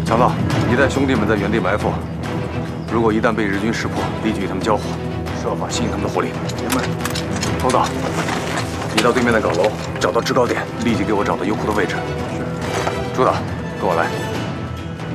强子，你带兄弟们在原地埋伏，如果一旦被日军识破，立即与他们交火，设法吸引他们的火力。明白。头子，你到对面的岗楼找到制高点，立即给我找到油库的位置。是。朱导，跟我来。